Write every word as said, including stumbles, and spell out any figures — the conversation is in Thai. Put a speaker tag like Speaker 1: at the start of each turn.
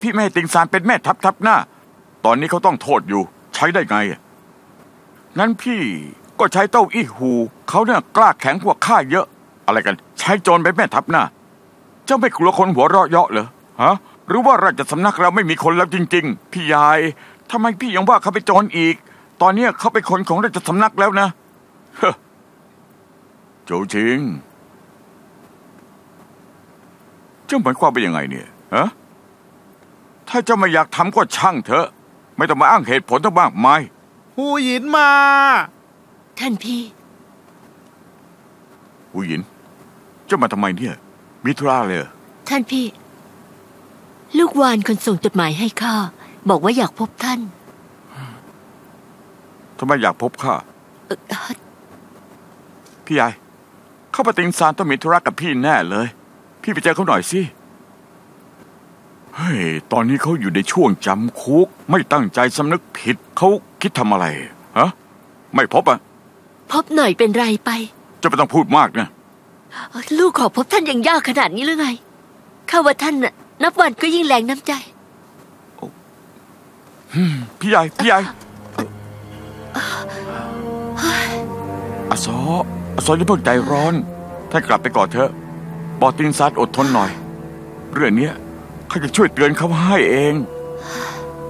Speaker 1: พี่ไม่ให้ติงซานเป็นแม่ทัพทับหน้าตอนนี้เขาต้องโทษอยู่ใช้ได้ไงงั้นพี่ก็ใช้เต้าอี้หูเขาเนี่ยกล้าแข็งกว่าข้าเยอะอะไรกันใช้โจรเป็นแม่ทัพหน้าเจ้าไม่กลัวคนหัวเราะเยาะเหรอฮะหรือว่าราชสำนักเราไม่มีคนแล้วจริงๆพี่ยายทำไมพี่ยังว่าเขาเป็นโจรอีกตอนนี้เขาเป็นคนของราชสำนักแล้วนะเฮ้อโจชิงเจ้าหมายความเป็นยังไงเนี่ยฮะถ้าเจ้าไม่อยากทำก็ช่างเถอะไม่ต้องมาอ้างเหตุผลทั้งมากมาย
Speaker 2: หูหยินมา
Speaker 3: ท่านพี่
Speaker 1: หูหยินเจ้ามาทำไมเนี่ยมีธุระเลย
Speaker 3: ท่านพี่ลูกวานคนส่งจดหมายให้ข้าบอกว่าอยากพบท่าน
Speaker 1: ทำไมอยากพบข้าพี่ใหญ่เข้าปติงซานต้องมีธุระกับพี่แน่เลยพี่ไปเจอเขาหน่อยสิเฮ้ยตอนนี้เขาอยู่ในช่วงจำคุกไม่ตั้งใจสำนึกผิดเขาคิดทำอะไรฮะไม่พบอ่ะ
Speaker 3: พบหน่อยเป็นไรไป
Speaker 1: จะไม่ต้องพูดมากนะ
Speaker 3: ลูกขอพบท่านยังยากขนาดนี้หรือไงข้าว่าท่านน่ะนับวันก็ยิ่งแรงน้ำใจ
Speaker 1: พี่ใหญ่พี่ใหญ่อาซออาซออย่าเพิ่งใจร้อนท่านกลับไปก่อนเถอะบอกติงซานอดทนหน่อยเรื่องนี้ข้าจะช่วยเตือนเขาให้เอง